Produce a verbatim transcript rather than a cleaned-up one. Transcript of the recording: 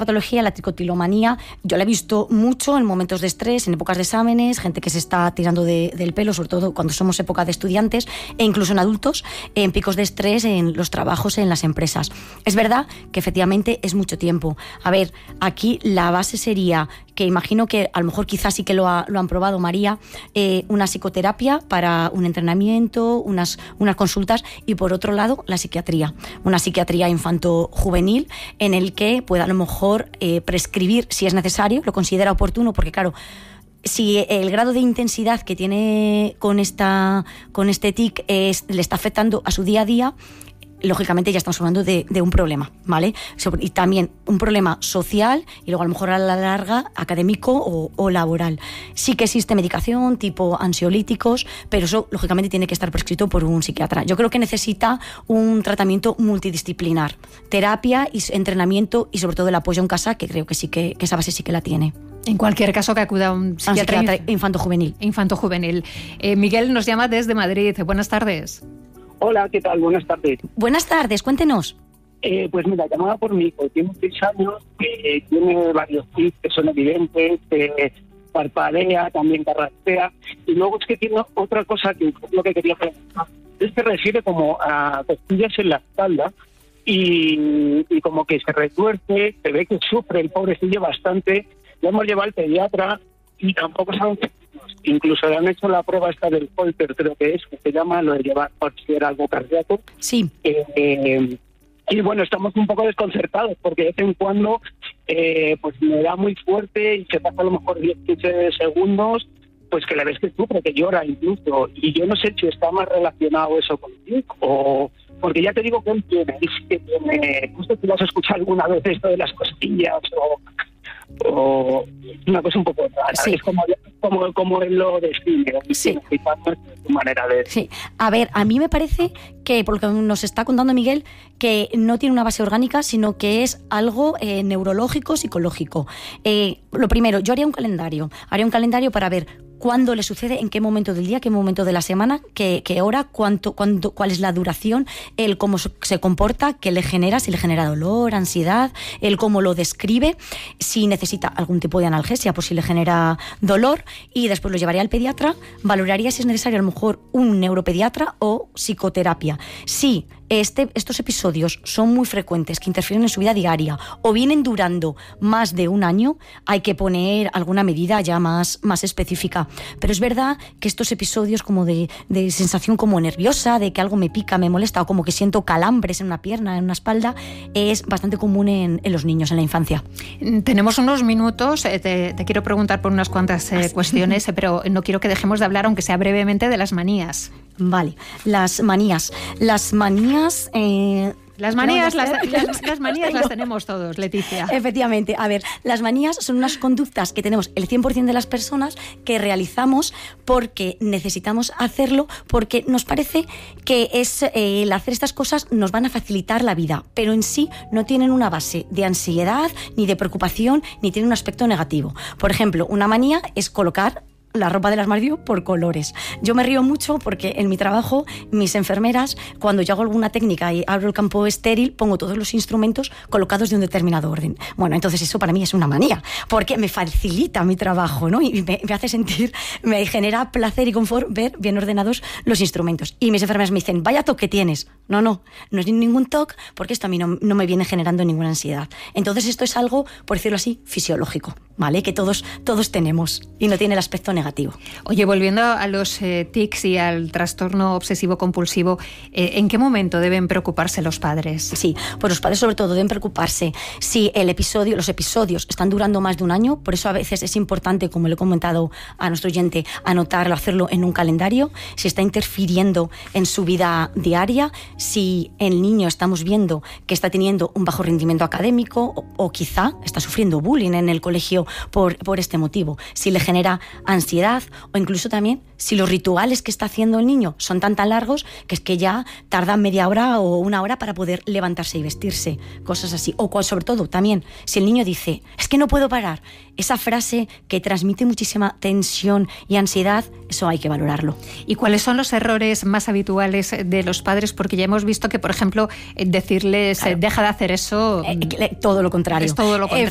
patología, la tricotilomanía, yo la he visto mucho en momentos de estrés, en épocas de exámenes, gente que se está tirando de, del pelo, sobre todo cuando somos época de estudiantes, e incluso en adultos, en picos de estrés en los trabajos, en las empresas. Es verdad que efectivamente es mucho tiempo. A ver, aquí la base sería que imagino que a lo mejor quizás sí que lo, ha, lo han probado, María, eh, una psicoterapia para un entrenamiento, unas, unas consultas, y por otro lado la psiquiatría, una psiquiatría infanto-juvenil en el que pueda a lo mejor eh, prescribir, si es necesario, lo considera oportuno, porque claro, si el grado de intensidad que tiene con, esta, con este tic es, le está afectando a su día a día, lógicamente ya estamos hablando de, de un problema, ¿vale? Y también un problema social y luego a lo mejor a la larga académico o, o laboral. Sí que existe medicación tipo ansiolíticos, pero eso lógicamente tiene que estar prescrito por un psiquiatra. Yo creo que necesita un tratamiento multidisciplinar, terapia y entrenamiento y sobre todo el apoyo en casa, que creo que sí que, que esa base sí que la tiene. En cualquier caso, que acuda a un psiquiatra, a un psiquiatra infanto-juvenil. Infanto-juvenil. Eh, Miguel nos llama desde Madrid. Buenas tardes. Hola, ¿qué tal? Buenas tardes. Buenas tardes, cuéntenos. Eh, pues mira, llamaba por mi hijo, tiene seis años, eh, tiene varios tics que son evidentes, eh, parpadea, también carraspea, y luego es que tiene otra cosa que es lo que quería preguntar. Es que refiere como a costillas en la espalda y, y como que se retuerce, se ve que sufre el pobrecillo bastante. Lo hemos llevado al pediatra y tampoco saben qué. Incluso le han hecho la prueba esta del Holter, creo que es, que se llama lo de llevar por si era algo cardíaco. Sí. Eh, eh, y bueno, estamos un poco desconcertados porque de vez en cuando eh, pues me da muy fuerte y se pasa a lo mejor diez a quince segundos, pues que la ves que sufre, que llora incluso. Y yo no sé si está más relacionado eso con ti o... Porque ya te digo que él tiene, que tiene... No sé si lo has escuchado alguna vez esto de las costillas o... o una cosa un poco rara, sí. Es como, como, como él lo define, sí. Su manera de... Sí, a ver, a mí me parece que, por lo que nos está contando Miguel, que no tiene una base orgánica, sino que es algo eh, neurológico, psicológico. Eh, lo primero, yo haría un calendario, haría un calendario para ver cuándo le sucede, en qué momento del día, qué momento de la semana, qué, qué hora, cuánto, cuánto, cuál es la duración, el cómo se comporta, qué le genera, si le genera dolor, ansiedad, el cómo lo describe, si necesita algún tipo de analgesia, por si le genera dolor, y después lo llevaría al pediatra, valoraría si es necesario a lo mejor un neuropediatra o psicoterapia. Si Este, estos episodios son muy frecuentes, que interfieren en su vida diaria o vienen durando más de un año, hay que poner alguna medida ya más, más específica. Pero es verdad que estos episodios como de, de sensación como nerviosa, de que algo me pica, me molesta, o como que siento calambres en una pierna, en una espalda, es bastante común en, en los niños, en la infancia. Tenemos unos minutos, eh, te, te quiero preguntar por unas cuantas eh, cuestiones, eh, pero no quiero que dejemos de hablar, aunque sea brevemente, de las manías. Vale, las manías. Las manías... Eh, Las manías, las, las, las manías las tenemos todos, Leticia. Efectivamente. A ver, las manías son unas conductas que tenemos el cien por ciento de las personas que realizamos porque necesitamos hacerlo, porque nos parece que es, eh, el hacer estas cosas nos van a facilitar la vida, pero en sí no tienen una base de ansiedad, ni de preocupación, ni tienen un aspecto negativo. Por ejemplo, una manía es colocar la ropa del armario por colores. Yo me río mucho porque en mi trabajo, mis enfermeras, cuando yo hago alguna técnica y abro el campo estéril, pongo todos los instrumentos colocados de un determinado orden. Bueno, entonces eso para mí es una manía, porque me facilita mi trabajo, ¿no? Y me, me hace sentir, me genera placer y confort ver bien ordenados los instrumentos. Y mis enfermeras me dicen, vaya toque tienes. No, no, no es ningún toque, porque esto a mí no, no me viene generando ninguna ansiedad. Entonces esto es algo, por decirlo así, fisiológico, ¿vale? Que todos, todos tenemos y no tiene el aspecto negativo. Negativo. Oye, volviendo a los eh, tics y al trastorno obsesivo-compulsivo, eh, ¿en qué momento deben preocuparse los padres? Sí, pues los padres sobre todo deben preocuparse si el episodio, los episodios están durando más de un año, por eso a veces es importante, como le he comentado a nuestro oyente, anotarlo, hacerlo en un calendario, si está interfiriendo en su vida diaria, si el niño estamos viendo que está teniendo un bajo rendimiento académico o, o quizá está sufriendo bullying en el colegio por, por este motivo, si le genera ansiedad, o incluso también si los rituales que está haciendo el niño son tan tan largos que es que ya tardan media hora o una hora para poder levantarse y vestirse, cosas así. O sobre todo también si el niño dice, es que no puedo parar, esa frase que transmite muchísima tensión y ansiedad, eso hay que valorarlo. ¿Y cuáles son los errores más habituales de los padres? Porque ya hemos visto que, por ejemplo, decirles, claro, deja de hacer eso... Eh, todo lo contrario. Es todo lo contrario.